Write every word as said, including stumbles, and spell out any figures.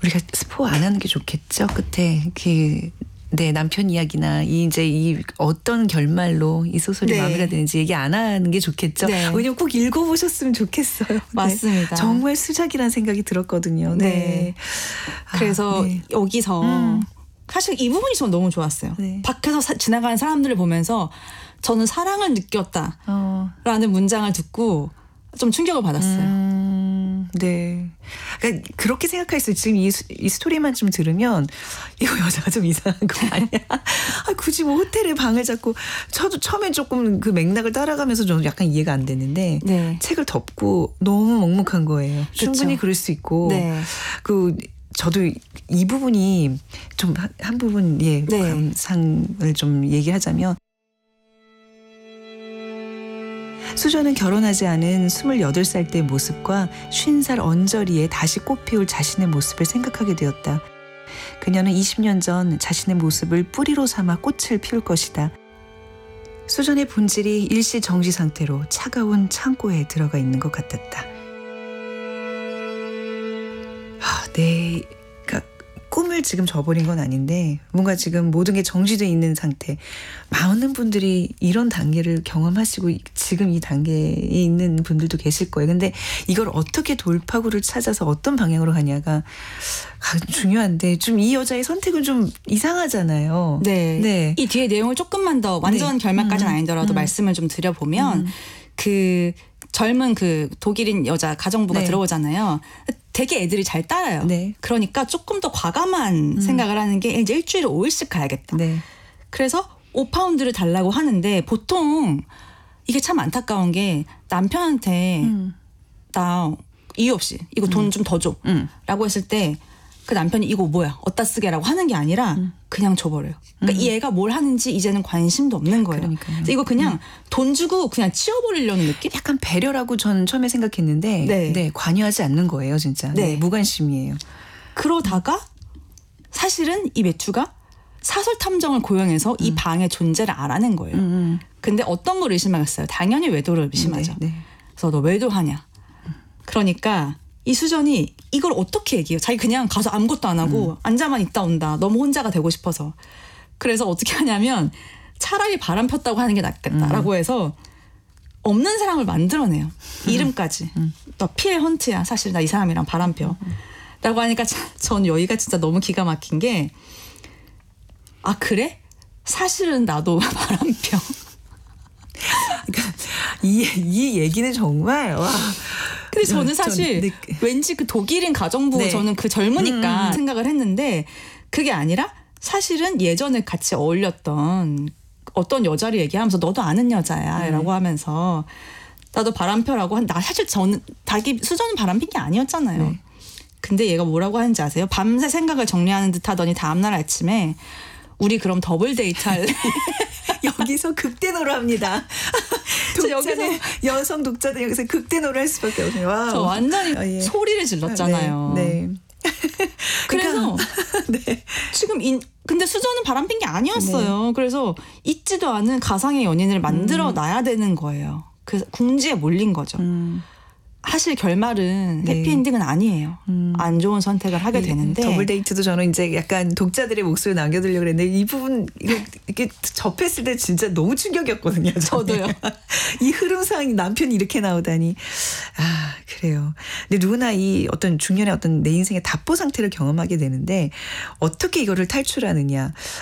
우리가 스포 안 하는 게 좋겠죠. 끝에 그 네, 남편 이야기나 이 이제 이 어떤 결말로 이 소설이 네. 마무리가 되는지 얘기 안 하는 게 좋겠죠. 네. 왜냐면 꼭 읽어보셨으면 좋겠어요. 맞습니다. 네. 정말 수작이라는 생각이 들었거든요. 네. 네. 아, 그래서 네. 여기서 음. 사실 이 부분이 저는 너무 좋았어요. 네. 밖에서 사, 지나가는 사람들을 보면서 저는 사랑을 느꼈다라는 어. 문장을 듣고 좀 충격을 받았어요. 음, 네. 그러니까 그렇게 생각할 수 있어요. 지금 이, 이 스토리만 좀 들으면 이거 여자가 좀 이상한 거 아니야? 아, 굳이 뭐 호텔에 방을 잡고 저도 처음엔 조금 그 맥락을 따라가면서 좀 약간 이해가 안 됐는데 네. 책을 덮고 너무 먹먹한 거예요. 그쵸. 충분히 그럴 수 있고 네. 그 저도 이 부분이 좀 한 부분 예 네. 감상을 좀 얘기하자면 수저는 결혼하지 않은 스물여덟 살 때 모습과 쉰 살 언저리에 다시 꽃 피울 자신의 모습을 생각하게 되었다. 그녀는 이십 년 전 자신의 모습을 뿌리로 삼아 꽃을 피울 것이다. 수전의 본질이 일시 정지 상태로 차가운 창고에 들어가 있는 것 같았다. 아, 네. 꿈을 지금 저버린 건 아닌데 뭔가 지금 모든 게 정지되어 있는 상태. 많은 분들이 이런 단계를 경험하시고 지금 이 단계에 있는 분들도 계실 거예요. 근데 이걸 어떻게 돌파구를 찾아서 어떤 방향으로 가냐가 중요한데 좀 이 여자의 선택은 좀 이상하잖아요. 네. 네. 이 뒤에 내용을 조금만 더 완전 네. 결말까지는 음. 아니더라도 음. 말씀을 좀 드려보면 음. 그 젊은 그 독일인 여자 가정부가 네. 들어오잖아요. 되게 애들이 잘 따라요. 네. 그러니까 조금 더 과감한 음. 생각을 하는 게 이제 일주일에 오 일씩 가야겠다. 네. 그래서 오 파운드를 달라고 하는데 보통 이게 참 안타까운 게 남편한테 음. 나 이유 없이 이거 돈 좀 더 줘. 음. 라고 했을 때 그 남편이 이거 뭐야 어디다 쓰게라고 하는 게 아니라 음. 그냥 줘버려요. 그러니까 음. 이 애가 뭘 하는지 이제는 관심도 없는 거예요. 그러니까요. 그래서 이거 그냥 음. 돈 주고 그냥 치워버리려는 느낌? 약간 배려라고 저는 처음에 생각했는데 네. 네, 관여하지 않는 거예요, 진짜. 네, 네. 무관심이에요. 그러다가 사실은 이 매튜가 사설 탐정을 고용해서 이 방의 존재를 알아낸 거예요. 음. 근데 어떤 걸 의심하겠어요? 당연히 외도를 의심하죠. 네, 네. 그래서 너 외도하냐? 그러니까 이 수전이 이걸 어떻게 얘기해요? 자기 그냥 가서 아무것도 안 하고 음. 앉아만 있다 온다. 너무 혼자가 되고 싶어서. 그래서 어떻게 하냐면 차라리 바람 폈다고 하는 게 낫겠다라고 음. 해서 없는 사람을 만들어내요. 음. 이름까지. 음. 너 피해 헌트야. 사실 나 이 사람이랑 바람 펴. 음. 라고 하니까 전 여기가 진짜 너무 기가 막힌 게 아 그래? 사실은 나도 바람 펴. 그러니까 이, 이 얘기는 정말 와. 근데 저는 전- 사실 네. 왠지 그 독일인 가정부 네. 저는 그 젊으니까 음. 생각을 했는데 그게 아니라 사실은 예전에 같이 어울렸던 어떤 여자를 얘기하면서 너도 아는 여자야 음. 라고 하면서 나도 바람펴라고 한 나 사실 저는 닭이 수저는 바람핀 게 아니었잖아요. 네. 근데 얘가 뭐라고 하는지 아세요? 밤새 생각을 정리하는 듯 하더니 다음날 아침에 우리 그럼 더블 데이트 할래? 여기서 극대노를 합니다. 저 독자들, 여성 독자들 여기서 극대노를 할 수밖에 없어요. 와. 저 완전히 아, 예. 소리를 질렀잖아요. 네. 네. 그래서 네. 지금 인, 근데 수저는 바람핀 게 아니었어요. 네. 그래서 있지도 않은 가상의 연인을 만들어 음. 놔야 되는 거예요. 그래서 궁지에 몰린 거죠. 음. 사실 결말은 네. 해피엔딩은 아니에요. 음. 안 좋은 선택을 하게 되는데 더블 데이트도 저는 이제 약간 독자들의 목소리 남겨드리려고 그랬는데 이 부분 이거 이렇게 접했을 때 진짜 너무 충격이었거든요. 저는. 저도요. 이 흐름상 남편이 이렇게 나오다니. 아 그래요. 근데 누구나 이 어떤 중년의 어떤 내 인생의 답보 상태를 경험하게 되는데 어떻게 이거를 탈출하느냐.